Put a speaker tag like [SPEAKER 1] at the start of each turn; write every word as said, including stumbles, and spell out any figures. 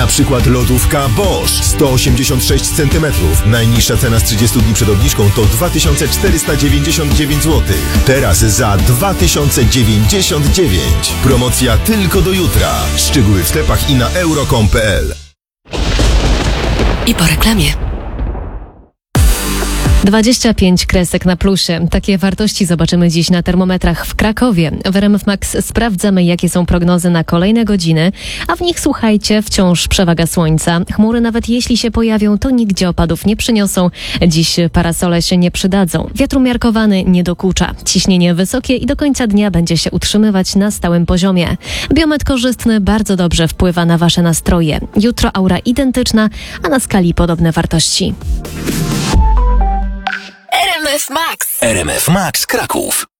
[SPEAKER 1] przykład lodówka Bosch sto osiemdziesiąt sześć centymetrów. Najniższa cena z trzydziestu dni przed obniżką to dwa tysiące czterysta dziewięćdziesiąt dziewięć złotych. Teraz za dwa tysiące dziewięćdziesiąt dziewięć. Promocja tylko do jutra. Szczegóły w sklepach i na euro kropka com kropka p l.
[SPEAKER 2] I po reklamie.
[SPEAKER 3] dwadzieścia pięć kresek na plusie. Takie wartości zobaczymy dziś na termometrach w Krakowie. W R M F Max sprawdzamy, jakie są prognozy na kolejne godziny, a w nich, słuchajcie, wciąż przewaga słońca. Chmury, nawet jeśli się pojawią, to nigdzie opadów nie przyniosą. Dziś parasole się nie przydadzą. Wiatr umiarkowany nie dokucza. Ciśnienie wysokie i do końca dnia będzie się utrzymywać na stałym poziomie. Biometr korzystny bardzo dobrze wpływa na wasze nastroje. Jutro aura identyczna, a na skali podobne wartości.
[SPEAKER 2] R M F Max.
[SPEAKER 4] R M F Max Kraków.